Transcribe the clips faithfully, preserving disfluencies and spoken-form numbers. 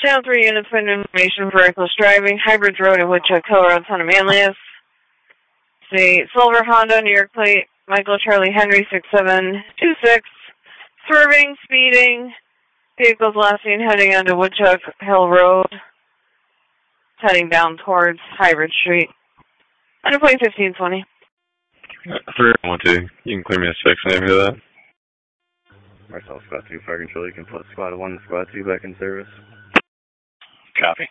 Channel three units find information for reckless driving, Hybrids Road at Woodchuck Hill Road, Town of Manlius. See, Silver Honda, New York plate, Michael Charlie Henry, six seven two six. Swerving, speeding, vehicles last seen heading onto Woodchuck Hill Road, heading down towards Hybrid Street. Under plate fifteen twenty. three one two, you can clear me a six name for that. Marcel, Squad two, fire control, you can put Squad one and Squad two back in service. Copy.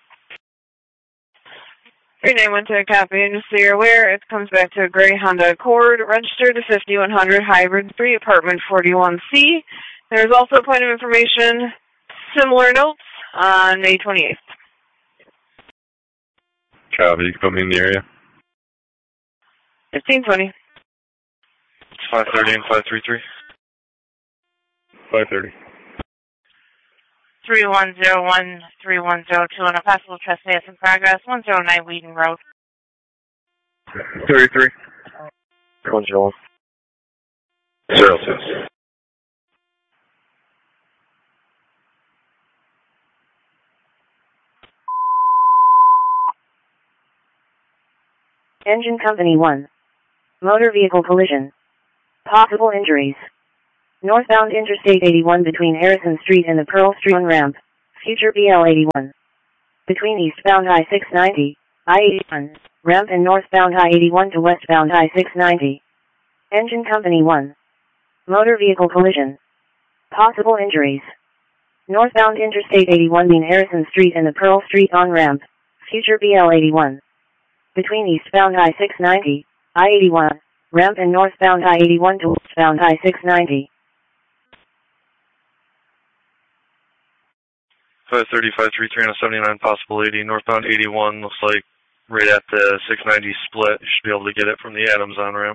three nine one two, copy. And just so you're aware, it comes back to a gray Honda Accord, registered to fifty-one hundred, Hybrid three, apartment forty-one C. There's also a point of information, similar notes, on May twenty-eighth. Copy, you can put me in the area. fifteen twenty. It's five thirty and five thirty-three. five thirty. three one zero one, three one zero two on a possible trespass in progress, one zero nine Wheaton Road. thirty-three. one zero one. zero six. Engine Company one. Motor vehicle collision. Possible injuries. Northbound Interstate eighty-one between Harrison Street and the Pearl Street on-ramp. Future B L eighty-one. Between eastbound I six ninety, I eighty-one, ramp and northbound I eighty-one to westbound I six ninety. Engine Company one. Motor vehicle collision. Possible injuries. Northbound Interstate eighty-one between Harrison Street and the Pearl Street on-ramp. Future B L eighty-one. Between eastbound I six ninety, I eighty-one, ramp and northbound I eighty-one to westbound I six ninety. five thirty, five thirty-three on a seventy-nine, possible eighty, northbound eighty-one, looks like right at the six ninety split. You should be able to get it from the Adams on-ramp.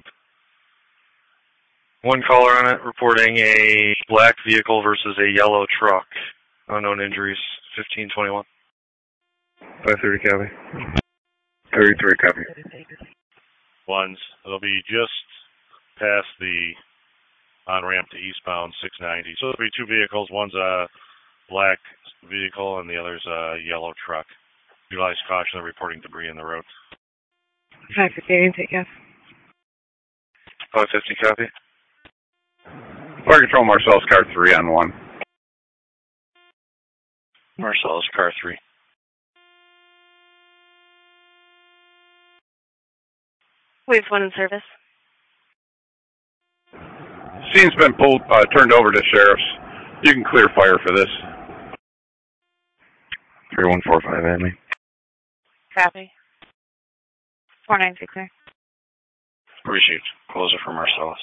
One caller on it reporting a black vehicle versus a yellow truck. Unknown injuries, fifteen twenty-one. five thirty, copy. thirty-three, copy. Ones, it'll be just past the on-ramp to eastbound six ninety. So there'll be two vehicles. One's a black vehicle and the other's a yellow truck. Utilize caution of reporting debris in the road. five fifty, take off. five fifty, copy. Fire control, Marcel's car three on one. Marcellus, car three. Wave one in service. Scene's been pulled, uh, turned over to sheriffs. You can clear fire for this. three one four five, Adley. Copy. four nine six nine. Received. Closer for Marcellus.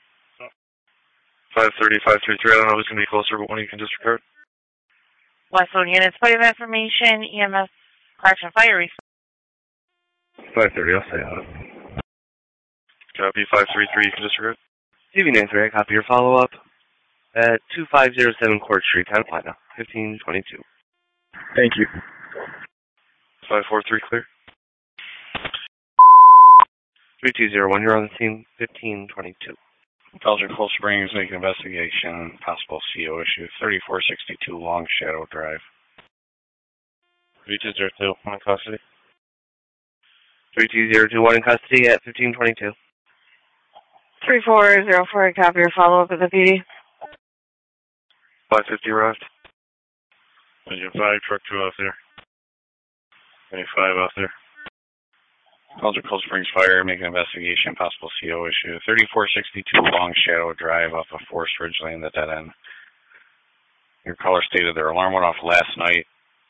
five thirty, five thirty-three. I don't know who's going to be closer, but one you can disregard. Westwood units, point of information, E M S, correction, fire response. five thirty, I'll stay out. Copy, five three three, you can disregard. T V nine three, I copy your follow-up at two five zero seven Court Street, Town of Plata, fifteen twenty-two. Thank you. five four three, clear. three two zero one, you're on the scene, fifteen twenty-two. Belgian Cold Springs, making investigation, possible C O issue, thirty-four sixty-two Long Shadow Drive. three two zero two, one in custody. three two zero two one in custody at fifteen twenty-two. three four zero four, copy your follow-up at the P D. five fifty arrived. Engine five, truck two out there. twenty-five out there. Belgian Cold Springs Fire, making investigation, possible C O issue, thirty-four sixty-two Long Shadow Drive off of Forest Ridge Lane, the dead end. Your caller stated their alarm went off last night.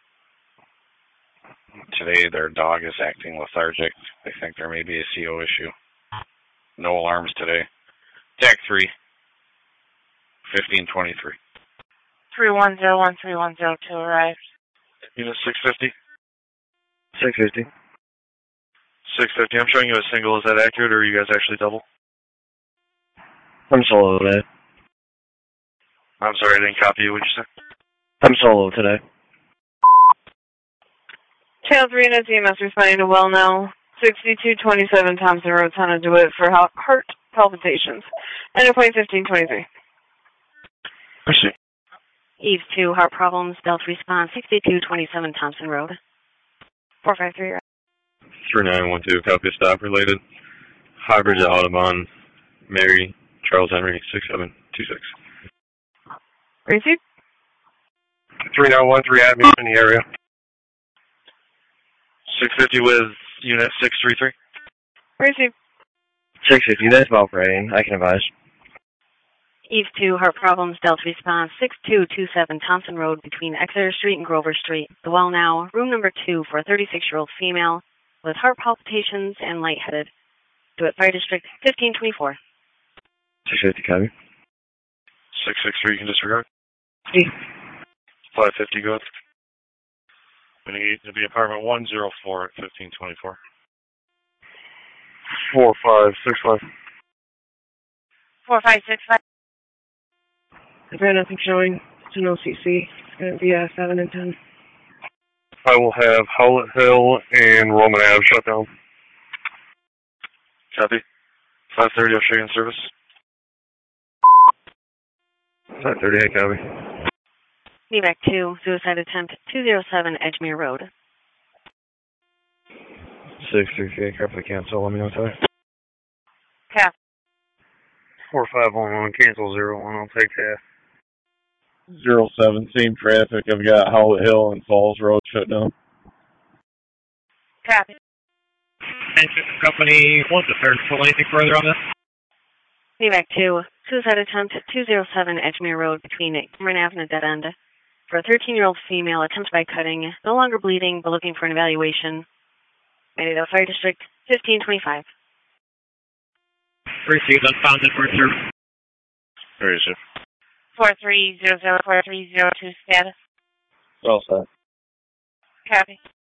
Today, their dog is acting lethargic. They think there may be a C O issue. No alarms today. T A C three, fifteen twenty-three. three one zero one, three one zero two arrived. Unit six fifty. six fifty. six fifty, I'm showing you a single. Is that accurate, or are you guys actually double? I'm solo today. I'm sorry, I didn't copy you. What'd you say? I'm solo today. Channel three units, E M S responding to well now. sixty-two twenty-seven Thompson Road, Town of DeWitt for heart palpitations. Enter point fifteen twenty-three. Proceed. Eve two, heart problems, Delta response, sixty-two twenty-seven Thompson Road. four five three. three nine one two, copy stop related. Hybrid to Audubon, Mary, Charles Henry, six seven two six. Receive. three nine one three, admin in the area. six fifty with unit six three three. Receive. six fifty, that's about rain. I can advise. Eve two, heart problems, Delta response, six two two seven Thompson Road between Exeter Street and Grover Street. The well now, room number two for a thirty-six-year-old female with heart palpitations and lightheaded. Do it, Fire District fifteen twenty-four. six fifty, copy. six six three, you can disregard. See. five fifty, go ahead. We need to be apartment one oh four at fifteen twenty-four. four five six five. four five six five. I've got nothing showing. It's an O C C. It's going to be uh, seven and ten. I will have Howlett Hill and Roman Ave shut down. Copy. five thirty, I'll show you in service. five thirty, hey, copy. Evac two, suicide attempt, two oh seven Edgemere Road. six three three, carefully cancel, let me know time. Cap. four five one one, cancel zero one, I'll take that. zero seven, same traffic, I've got Howlett Hill and Falls Road shut down. Copy. Company, what's the third pull anything further on this? Evac two, suicide attempt, two oh seven Edgemere Road between Cameron Avenue and Dead End. For a thirteen-year-old female, attempt by cutting, no longer bleeding, but looking for an evaluation. Mankato Fire District fifteen twenty-five. Received, unfounded for through. Where is it? four three zero zero four three zero two status. Well set. Copy.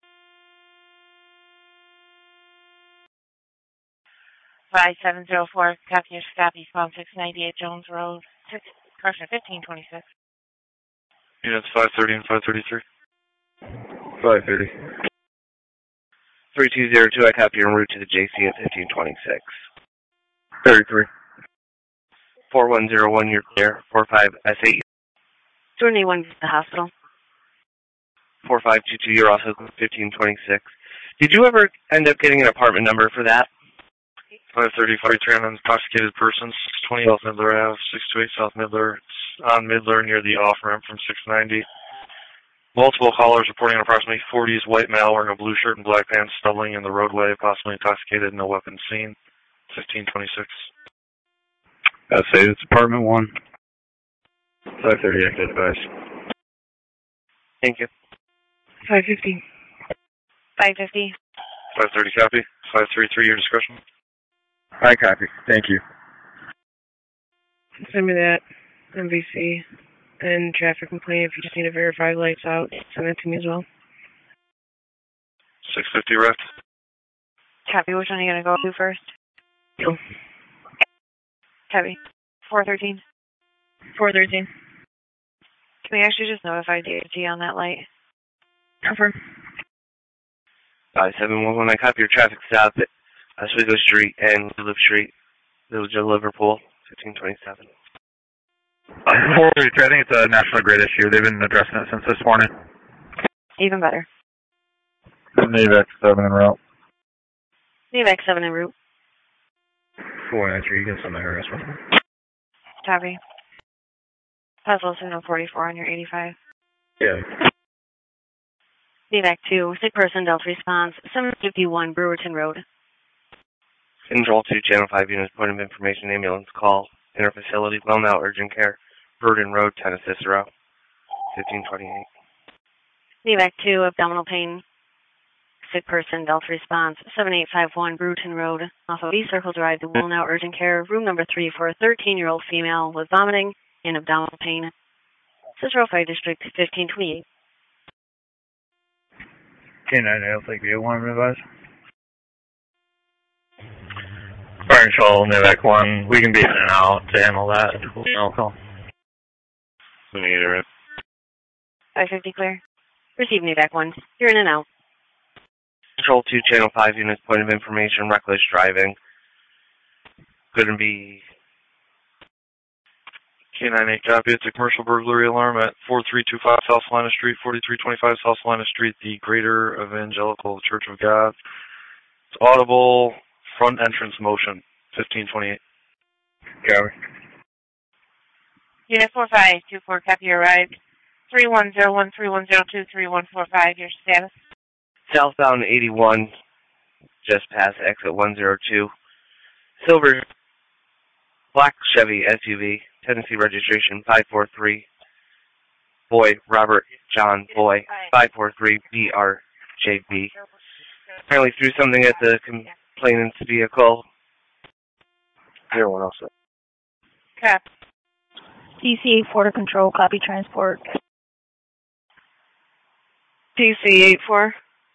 five seven zero four, copy your copy, spawn six ninety-eight Jones Road, six, correction, fifteen twenty-six. Units five thirty and five thirty-three. five thirty. three two zero two, I copy en route to the J C at fifteen twenty-six. thirty-three. four one zero one, you're clear. four five S eight. two eighty-one to the hospital. four five two two, you're also fifteen twenty-six. Did you ever end up getting an apartment number for that? five thirty, five three on intoxicated persons, six twenty South Midler Avenue, six two eight South Midler. It's on Midler near the off-ramp from six ninety. Multiple callers reporting approximately forties white male wearing a blue shirt and black pants stumbling in the roadway, possibly intoxicated, no weapons seen. fifteen twenty-six. I say it's apartment one. five thirty, exit advice. Thank you. five fifty. five fifty. five thirty, copy. five three three, your discretion. I copy. Thank you. Send me that M V C and traffic complaint. If you just need to verify lights out, send that to me as well. six fifty, ref. Copy, which one are you going to go to first? Go. Copy. four thirteen. four thirteen. Can we actually just notify D O T on that light? Confirm. five seven one one, I copy your traffic stop at Oswego Street and Lip Street, Village of Liverpool, fifteen twenty-seven. I think it's a National Grid issue. They've been addressing it since this morning. Even better. Navex seven en route. Evac seven en route. four nine three, you can send my harassment. Copy. Puzzle signal forty-four on your eighty-five. Yeah. Evac two, sick person, Delta response, seven fifty-one Brewerton Road. Control two, Channel five units, point of information, ambulance call, inter-facility, well now, urgent care, Burden Road, Tennis Cicero, fifteen twenty-eight. Evac two, abdominal pain, sick person, Delta response, seven eight five one Brewerton Road, off of East Circle Drive to well now, urgent care, room number three for a thirteen-year-old female with vomiting and abdominal pain. Cicero Fire District, fifteen twenty-eight. K nine, I'll take the one advice. Fire control, Nivec one. We can be in and out to handle that. I'll call. five fifty clear. Receive Evac one. You're in and out. Control two, Channel five units, point of information, reckless driving. Couldn't be K nine eight copy. It's a commercial burglary alarm at four three two five South Salina Street, forty-three twenty-five South Salina Street, the Greater Evangelical Church of God. It's audible front entrance motion, fifteen twenty-eight. Copy. Unit four five two four, copy arrived. three one zero one, three one zero two, three one four five, your status? Southbound eighty-one, just past exit one zero two. Silver, black Chevy S U V, Tennessee registration five four three. Boy, Robert John Boy, five four three B R J B. Apparently threw something at the complainant's vehicle. Zero one also. Cap. D C eight four to control, copy transport. D C eight four.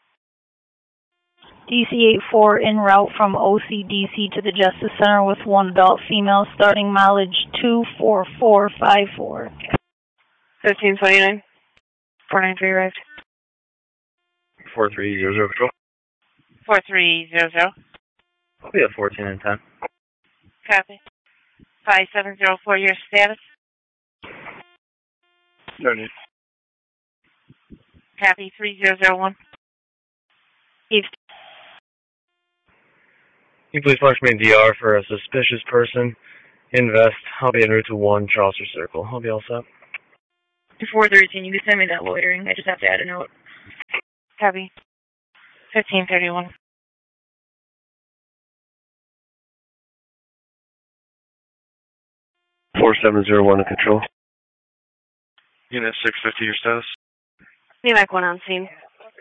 D C eight four en route from O C D C to the Justice Center with one adult female, starting mileage two four four five four. fifteen twenty-nine. four nine three arrived. four three zero zero control. four three zero zero. I'll be at fourteen and ten. Copy. five seven zero four, your status? No need. Copy. three zero zero one. Eve. You please punch me in D R for a suspicious person. Invest. I'll be en route to one Charleston Circle. I'll be all set. four thirteen, you can send me that loitering. I just have to add a note. Copy. fifteen thirty-one. four seven zero one to control. Unit six fifty, your status? N M A C one on scene.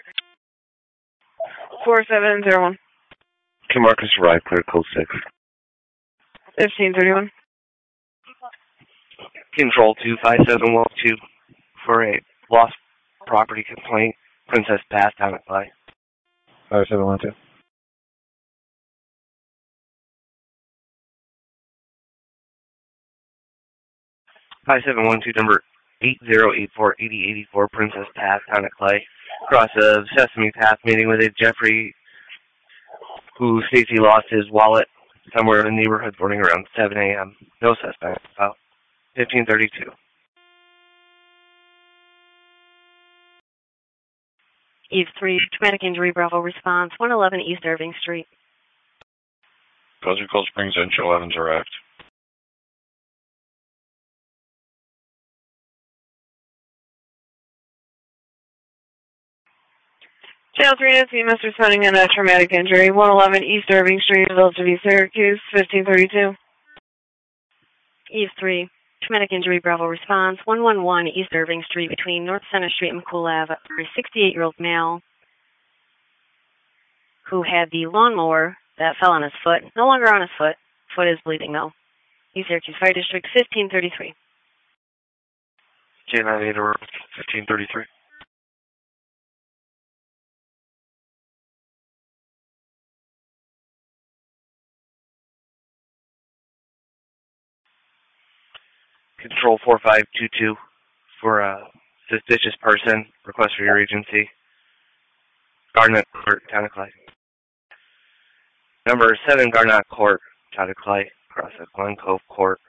four seven zero one. Two Marcus arrived, clear code six. fifteen thirty-one. Control two five seven one two for a lost property complaint. Princess Pass down at Clay. five seven one two. five seven one two, number eight zero eight four, eighty eighty-four Princess Path down at Clay. Cross of Sesame Path, meeting with a Jeffrey who states he lost his wallet somewhere in the neighborhood morning around seven a m No suspect. About fifteen thirty-two. Eve three, traumatic injury, Bravo response, one eleven East Irving Street. Coastal Cold Springs, Angel Evans arrived. Channel three to see Mister Spending in a traumatic injury, one eleven East Irving Street, Village of East Syracuse, fifteen thirty-two. Eve three, traumatic injury, Bravo response, one one one East Irving Street between North Center Street and McCool Ave. A sixty-eight-year-old male who had the lawnmower that fell on his foot, no longer on his foot. Foot is bleeding though. East Syracuse Fire District, fifteen thirty-three. K nine eight arrived, fifteen thirty-three. Control four five two two for a suspicious person. Request for your agency. Garnett Court, Town of Clay. Number seven Garnett Court, Town of Clay. Cross at Glen Cove Court.